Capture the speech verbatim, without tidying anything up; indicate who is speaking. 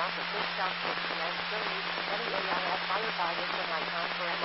Speaker 1: south of Big South Station and still needs many A I S firefighters in nighttime for